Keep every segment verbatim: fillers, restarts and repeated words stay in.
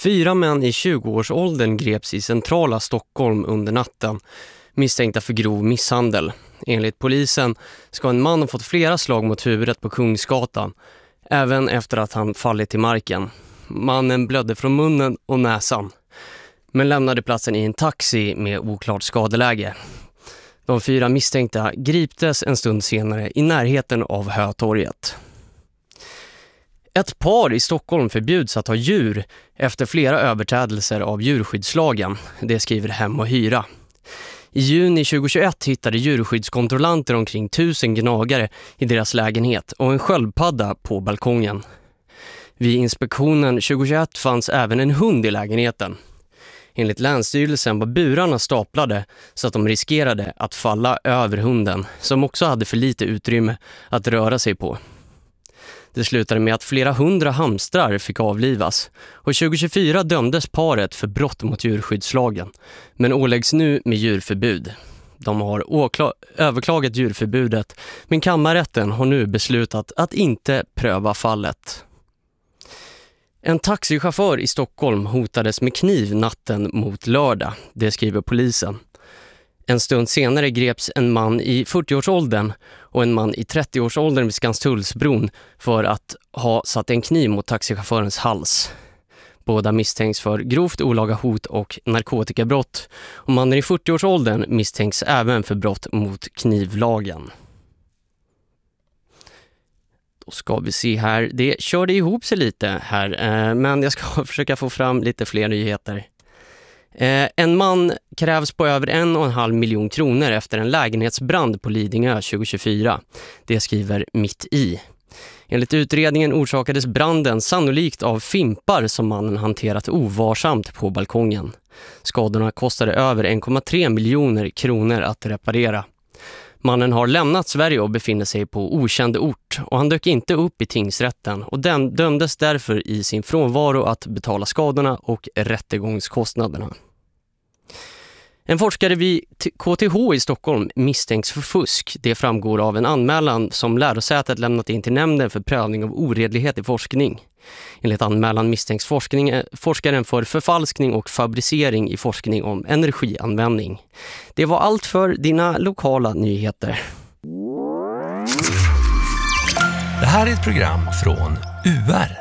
Fyra män i tjugoårsåldern greps i centrala Stockholm under natten, misstänkta för grov misshandel. Enligt polisen ska en man ha fått flera slag mot huvudet på Kungsgatan, även efter att han fallit till marken. Mannen blödde från munnen och näsan, men lämnade platsen i en taxi med oklart skadeläge. De fyra misstänkta griptes en stund senare i närheten av Hötorget. Ett par i Stockholm förbjuds att ha djur efter flera överträdelser av djurskyddslagen. Det skriver Hem och Hyra. I juni tjugohundratjugoett hittade djurskyddskontrollanter omkring tusen gnagare i deras lägenhet och en sköldpadda på balkongen. Vid inspektionen tjugohundratjugoett fanns även en hund i lägenheten. Enligt Länsstyrelsen var burarna staplade så att de riskerade att falla över hunden, som också hade för lite utrymme att röra sig på. Det slutade med att flera hundra hamstrar fick avlivas och tjugohundratjugofyra dömdes paret för brott mot djurskyddslagen, men åläggs nu med djurförbud. De har åkla- överklagat djurförbudet, men kammarrätten har nu beslutat att inte pröva fallet. En taxichaufför i Stockholm hotades med kniv natten mot lördag, det skriver polisen. En stund senare greps en man i fyrtioårsåldern och en man i trettioårsåldern vid Skanstullsbron för att ha satt en kniv mot taxichaufförens hals. Båda misstänks för grovt olaga hot och narkotikabrott, och mannen i fyrtioårsåldern misstänks även för brott mot knivlagen. Då ska vi se här, det körde ihop sig lite här, men jag ska försöka få fram lite fler nyheter. Eh, en man krävs på över en och en halv miljon kronor efter en lägenhetsbrand på Lidingö tjugohundratjugofyra. Det skriver Mitt i. Enligt utredningen orsakades branden sannolikt av fimpar som mannen hanterat ovarsamt på balkongen. Skadorna kostade över en komma tre miljoner kronor att reparera. Mannen har lämnat Sverige och befinner sig på okänd ort, och han dök inte upp i tingsrätten och dömdes därför i sin frånvaro att betala skadorna och rättegångskostnaderna. En forskare vid K T H i Stockholm misstänks för fusk. Det framgår av en anmälan som lärosätet lämnat in till nämnden för prövning av oredlighet i forskning. Enligt anmälan misstänks forskning, forskaren för förfalskning och fabricering i forskning om energianvändning. Det var allt för dina lokala nyheter. Det här är ett program från U R.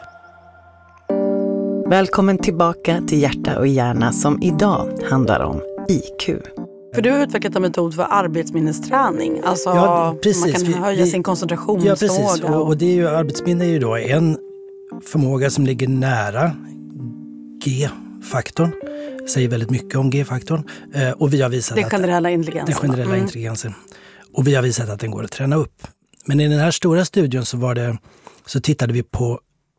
Välkommen tillbaka till Hjärta och hjärna, som idag handlar om I Q. För du har utvecklat en metod för arbetsminnesträning. Alltså ja, precis. man kan höja vi, sin koncentrationsförmåga. Ja, precis. Och, och det är ju, arbetsminne är ju då en förmåga som ligger nära G-faktorn. Säger väldigt mycket om G-faktorn. Eh, och vi har visat den generella att, intelligensen. Den generella mm. intelligensen. Och vi har visat att den går att träna upp. Men i den här stora studien så, var det, så tittade vi på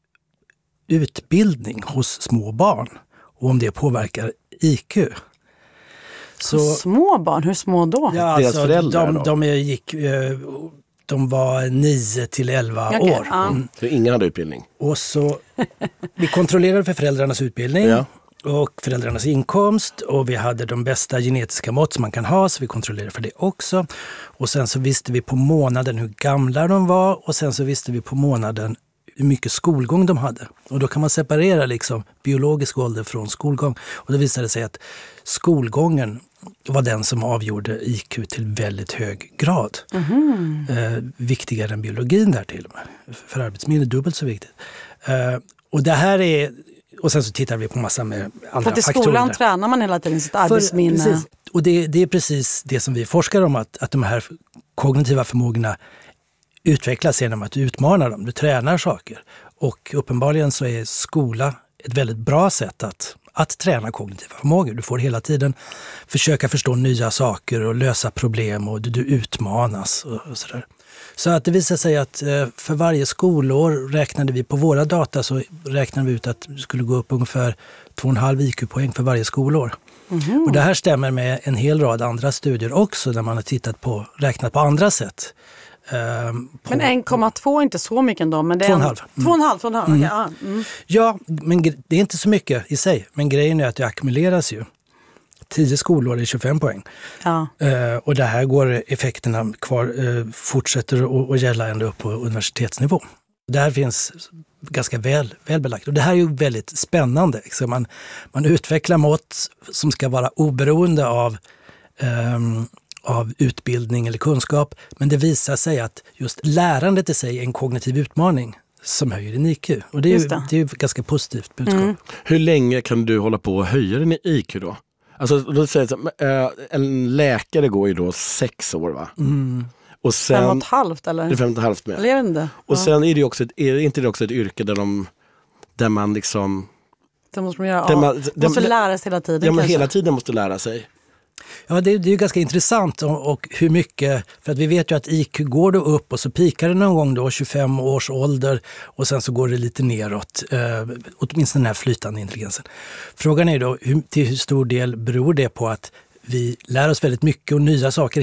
utbildning hos små barn och om det påverkar I Q. Så, små barn? Hur små då? Ja, alltså, föräldrar de, då? De, gick, de var nio till elva okay, år. Ja. Mm. Så ingen hade utbildning? Och så, vi kontrollerade för föräldrarnas utbildning ja. och föräldrarnas inkomst, och vi hade de bästa genetiska mått som man kan ha, så vi kontrollerade för det också. Och sen så visste vi på månaden hur gamla de var, och sen så visste vi på månaden hur mycket skolgång de hade. Och då kan man separera liksom biologisk ålder från skolgång. Och då visade det sig att skolgången var den som avgjorde I Q till väldigt hög grad. Mm. Eh, viktigare än biologin där till och med. För arbetsminne är dubbelt så viktigt. Eh, och det här är... Och sen så tittar vi på massa med andra faktorer. För att i skolan tränar man hela tiden sitt arbetsminne. För, precis. Och det, det är precis det som vi forskar om, att, att de här kognitiva förmågorna utvecklas genom att utmana dem. Du tränar saker. Och uppenbarligen så är skola ett väldigt bra sätt att, att träna kognitiva förmågor. Du får hela tiden försöka förstå nya saker och lösa problem, och du, du utmanas och, och sådär. Så att det visar sig att för varje skolår räknade vi på våra data, så räknade vi ut att det skulle gå upp ungefär två komma fem I Q-poäng för varje skolår. Mm-hmm. Och det här stämmer med en hel rad andra studier också, där man har tittat på, räknat på andra sätt. Um, men en komma två är inte så mycket ändå. Men det är två komma fem. två komma fem, mm. okay, ah, mm. Ja, men det är inte så mycket i sig. Men grejen är att det ackumuleras ju. tio skolår är tjugofem poäng. Ja. Uh, och det här går effekterna kvar, uh, fortsätter att gälla ända upp på universitetsnivå. Där finns ganska väl, väl belagt. Och det här är ju väldigt spännande. Liksom man, man utvecklar mått som ska vara oberoende av, um, av utbildning eller kunskap. Men det visar sig att just lärandet i sig är en kognitiv utmaning som höjer din I Q. Och det är ju, det. det är ju ett ganska positivt budskap. Mm. Hur länge kan du hålla på och höja din I Q då? Alltså, då säger jag, en läkare går ju då sex år, va? Mm. Och sen, fem och ett halvt, eller? Det är fem och ett halvt med. Eller är det inte? Och ja. Sen är det ju också ett, är inte det också ett yrke där, de, där man liksom... Det måste man göra, man, ja. måste lära sig hela tiden. Ja, man kanske. hela tiden måste lära sig. Ja, det, det är ju ganska intressant och, och hur mycket, för att vi vet ju att I Q går då upp och så pikar det någon gång då tjugofem års ålder och sen så går det lite neråt, eh, åtminstone den här flytande intelligensen. Frågan är då hur, till hur stor del beror det på att vi lär oss väldigt mycket och nya saker